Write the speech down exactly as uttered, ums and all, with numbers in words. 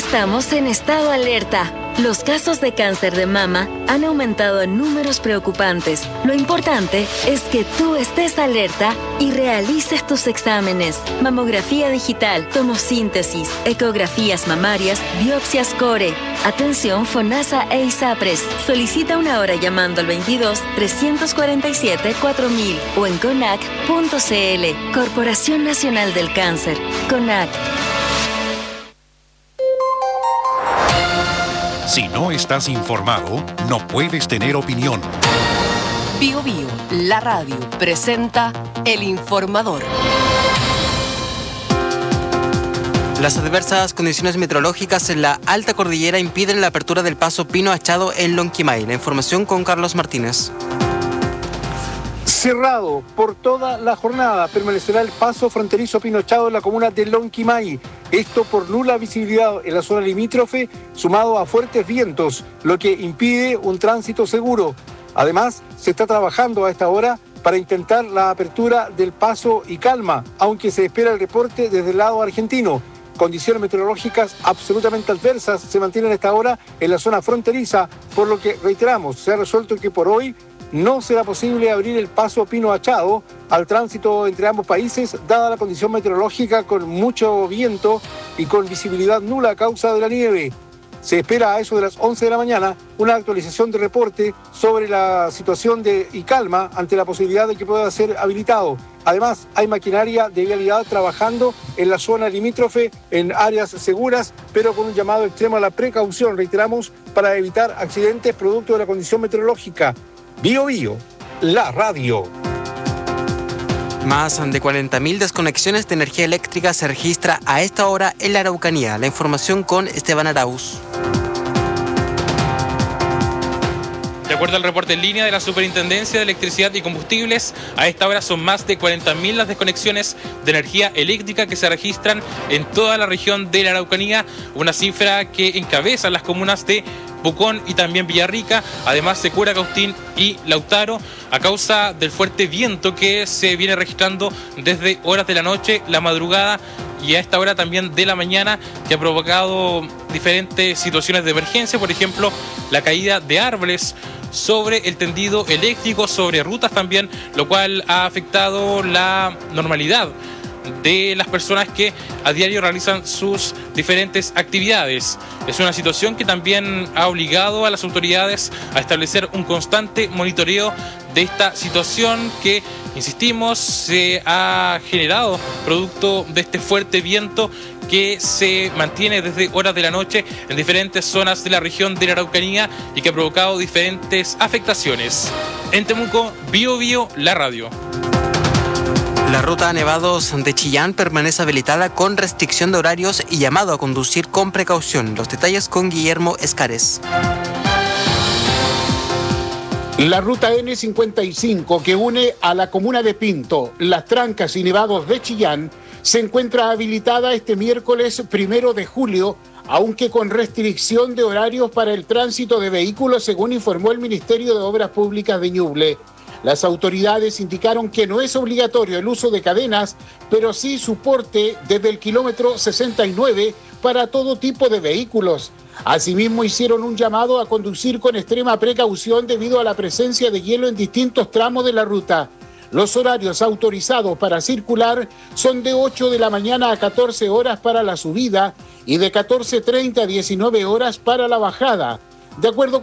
Estamos en estado alerta. Los casos de cáncer de mama han aumentado en números preocupantes. Lo importante es que tú estés alerta y realices tus exámenes. Mamografía digital, tomosíntesis, ecografías mamarias, biopsias core. Atención FONASA e ISAPRES. Solicita una hora llamando al veintidós, trescientos cuarenta y siete, cuatro mil o en conac punto cl. Corporación Nacional del Cáncer. CONAC. Si no estás informado, no puedes tener opinión. Bio Bio, la radio, presenta El Informador. Las adversas condiciones meteorológicas en la alta cordillera impiden la apertura del paso Pino Achado en Lonquimay. La información con Carlos Martínez. Cerrado por toda la jornada permanecerá el paso fronterizo Pino Achado en la comuna de Lonquimay. Esto por nula visibilidad en la zona limítrofe, sumado a fuertes vientos, lo que impide un tránsito seguro. Además, se está trabajando a esta hora para intentar la apertura del paso y calma, aunque se espera el reporte desde el lado argentino. Condiciones meteorológicas absolutamente adversas se mantienen a esta hora en la zona fronteriza, por lo que, reiteramos, se ha resuelto que por hoy no será posible abrir el paso Pino Achado al tránsito entre ambos países, dada la condición meteorológica con mucho viento y con visibilidad nula a causa de la nieve. Se espera a eso de las once de la mañana una actualización de reporte sobre la situación de y calma ante la posibilidad de que pueda ser habilitado. Además, hay maquinaria de vialidad trabajando en la zona limítrofe en áreas seguras, pero con un llamado extremo a la precaución, reiteramos, para evitar accidentes producto de la condición meteorológica. Bio Bio, la radio. Más de cuarenta mil desconexiones de energía eléctrica se registra a esta hora en la Araucanía. La información con Esteban Arauz. De acuerdo al reporte en línea de la Superintendencia de Electricidad y Combustibles, a esta hora son más de cuarenta mil las desconexiones de energía eléctrica que se registran en toda la región de la Araucanía, una cifra que encabezan las comunas de Pucón y también Villarrica, además de Cura, Cautín y Lautaro, a causa del fuerte viento que se viene registrando desde horas de la noche, la madrugada y a esta hora también de la mañana, que ha provocado diferentes situaciones de emergencia, por ejemplo, la caída de árboles sobre el tendido eléctrico, sobre rutas también, lo cual ha afectado la normalidad de las personas que a diario realizan sus diferentes actividades. Es una situación que también ha obligado a las autoridades a establecer un constante monitoreo de esta situación que, insistimos, se ha generado producto de este fuerte viento que se mantiene desde horas de la noche en diferentes zonas de la región de la Araucanía y que ha provocado diferentes afectaciones. En Temuco, Bio Bio, la radio. La ruta Nevados de Chillán permanece habilitada con restricción de horarios y llamado a conducir con precaución. Los detalles con Guillermo Escares. La ruta ene cincuenta y cinco que une a la comuna de Pinto, Las Trancas y Nevados de Chillán se encuentra habilitada este miércoles primero de julio, aunque con restricción de horarios para el tránsito de vehículos, según informó el Ministerio de Obras Públicas de Ñuble. Las autoridades indicaron que no es obligatorio el uso de cadenas, pero sí su porte desde el kilómetro sesenta y nueve para todo tipo de vehículos. Asimismo, hicieron un llamado a conducir con extrema precaución debido a la presencia de hielo en distintos tramos de la ruta. Los horarios autorizados para circular son de ocho de la mañana a catorce horas para la subida y de catorce treinta a diecinueve horas para la bajada. De acuerdo con